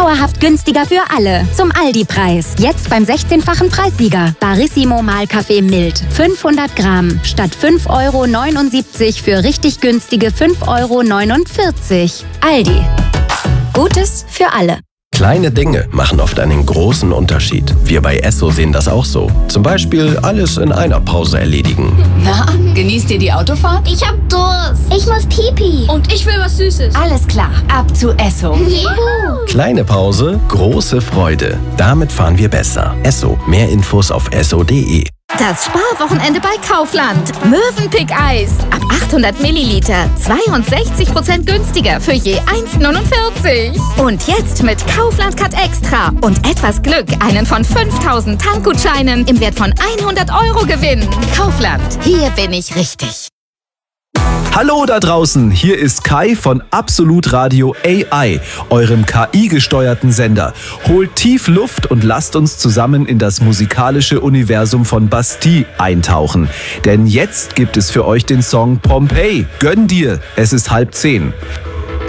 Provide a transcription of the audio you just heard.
dauerhaft günstiger für alle. Zum Aldi-Preis. Jetzt beim 16-fachen Preissieger. Barissimo Mahlkaffee mild. 500 Gramm. Statt 5,79 € für richtig günstige 5,49 €. Aldi. Gutes für alle. Kleine Dinge machen oft einen großen Unterschied. Wir bei Esso sehen das auch so. Zum Beispiel alles in einer Pause erledigen. Na, genießt ihr die Autofahrt? Ich hab Durst. Ich muss Pipi. Und ich will was Süßes. Alles klar, ab zu Esso. Juhu. Kleine Pause, große Freude. Damit fahren wir besser. Esso. Mehr Infos auf esso.de. Das Sparwochenende bei Kaufland. Mövenpick Eis. Ab 800 Milliliter. 62% günstiger für je 1,49 €. Und jetzt mit Kaufland Cut Extra. Und etwas Glück einen von 5000 Tankgutscheinen im Wert von 100 € gewinnen. Kaufland. Hier bin ich richtig. Hallo da draußen, hier ist Kai von Absolut Radio AI, eurem KI-gesteuerten Sender. Holt tief Luft und lasst uns zusammen in das musikalische Universum von Bastille eintauchen. Denn jetzt gibt es für euch den Song Pompeii. Gönn dir, es ist 9:30.